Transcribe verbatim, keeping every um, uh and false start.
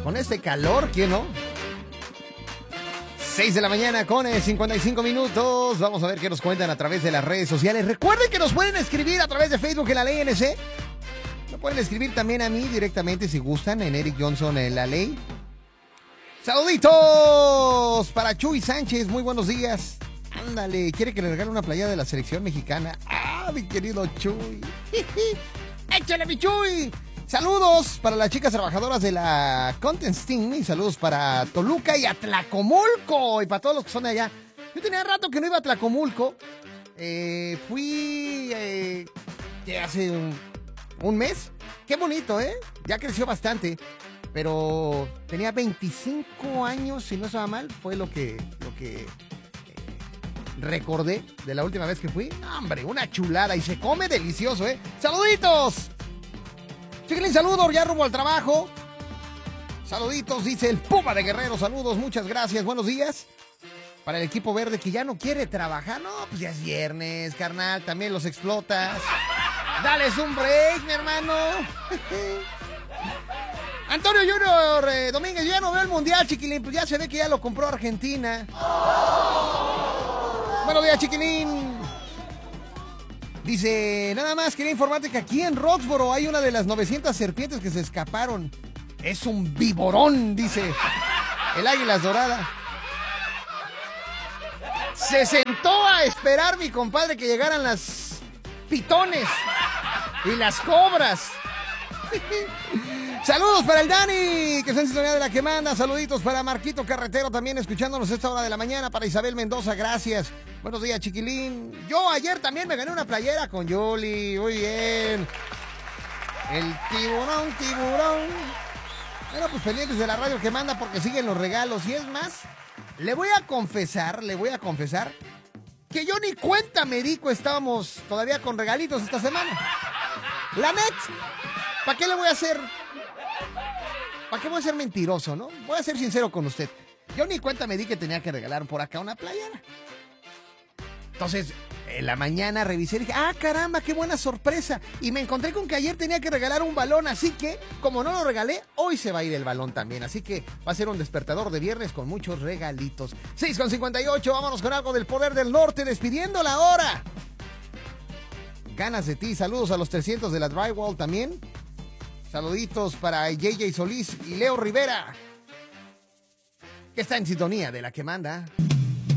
Con este calor, ¿quién no? seis de la mañana con cincuenta y cinco minutos. Vamos a ver qué nos cuentan a través de las redes sociales. Recuerden que nos pueden escribir a través de Facebook en La Ley N C. Me pueden escribir también a mí directamente si gustan en Eric Johnson en La Ley. Saluditos para Chuy Sánchez, muy buenos días. Ándale, quiere que le regale una playera de la selección mexicana. Ah, mi querido Chuy. ¡Échale, mi Chuy! Saludos para las chicas trabajadoras de la Content Steam y saludos para Toluca y Atlacomulco y para todos los que son de allá. Yo tenía rato que no iba a Atlacomulco. Eh, fui eh, hace un, un mes. Qué bonito, ¿eh? Ya creció bastante. Pero tenía veinticinco años, si no estaba mal, fue lo que, lo que eh, recordé de la última vez que fui. ¡Hombre, una chulada! Y se come delicioso, ¿eh? ¡Saluditos! Chiquilín, saludos, ya rumbo al trabajo. Saluditos, dice el Puma de Guerrero. Saludos, muchas gracias, buenos días. Para el equipo verde que ya no quiere trabajar. No, pues ya es viernes, carnal, también los explotas. Dales un break, mi hermano. Antonio Junior eh, Domínguez, yo ya no veo el mundial, chiquilín. Pues ya se ve que ya lo compró Argentina. Buenos días, chiquilín. Dice, nada más quería informarte que aquí en Roxboro hay una de las novecientas serpientes que se escaparon. Es un viborón, dice el Águilas Dorada. Se sentó a esperar mi compadre que llegaran las pitones y las cobras. Saludos para el Dani, que está en sintonía de La Que Manda. Saluditos para Marquito Carretero, también escuchándonos a esta hora de la mañana. Para Isabel Mendoza, gracias. Buenos días, chiquilín. Yo ayer también me gané una playera con Yoli. Muy bien. El tiburón, tiburón. Bueno, pues pendientes de la radio Que Manda porque siguen los regalos. Y es más, le voy a confesar, le voy a confesar que yo ni cuenta me di que estábamos todavía con regalitos esta semana. La net. ¿Para qué le voy a hacer? ¿Para qué voy a ser mentiroso, no? Voy a ser sincero con usted. Yo ni cuenta me di que tenía que regalar por acá una playera. Entonces, en la mañana revisé y dije, ah, caramba, qué buena sorpresa. Y me encontré con que ayer tenía que regalar un balón, así que, como no lo regalé, hoy se va a ir el balón también. Así que va a ser un despertador de viernes con muchos regalitos. seis con cincuenta y ocho, vámonos con algo del poder del norte, despidiendo la hora. Ganas de ti, saludos a los trescientos de la Drywall también. Saluditos para J J Solís y Leo Rivera, que está en sintonía de La Que Manda.